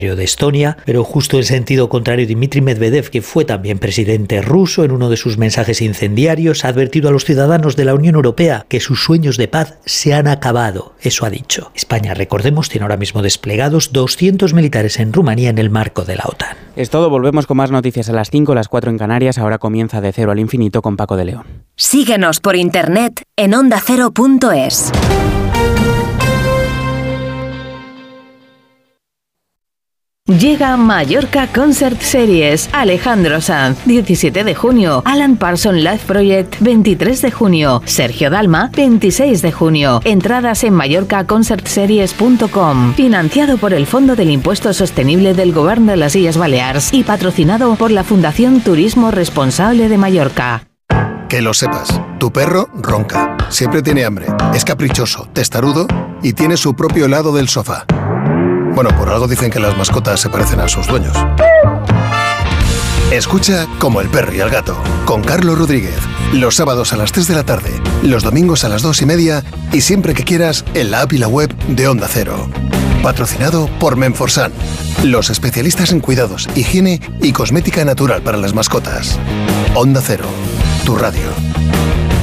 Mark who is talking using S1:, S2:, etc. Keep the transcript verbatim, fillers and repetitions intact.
S1: de Estonia, pero justo en sentido contrario, Dmitry Medvedev, que fue también presidente ruso, en uno de sus mensajes incendiarios ha advertido a los ciudadanos de la Unión Europea que sus sueños de paz se han acabado. Eso ha dicho. España, recordemos, tiene ahora mismo desplegados doscientos militares en Rumanía en el marco de la OTAN.
S2: Es todo, volvemos con más noticias a las cinco, las cuatro en Canarias. Ahora comienza De Cero al Infinito con Paco de León.
S3: Síguenos por internet en onda cero punto es. Llega Mallorca Concert Series. Alejandro Sanz, diecisiete de junio. Alan Parsons Live Project, veintitrés de junio. Sergio Dalma, veintiséis de junio. Entradas en mallorca concert series punto com. Financiado por el Fondo del Impuesto Sostenible del Gobierno de las Illes Balears y patrocinado por la Fundación Turismo Responsable de Mallorca.
S4: Que lo sepas, tu perro ronca, siempre tiene hambre, es caprichoso, testarudo y tiene su propio helado del sofá. Bueno, por algo dicen que las mascotas se parecen a sus dueños. Escucha Como el perro y el gato, con Carlos Rodríguez. Los sábados a las tres de la tarde, los domingos a las dos y media y siempre que quieras en la app y la web de Onda Cero. Patrocinado por Menforsan, los especialistas en cuidados, higiene y cosmética natural para las mascotas. Onda Cero, tu radio.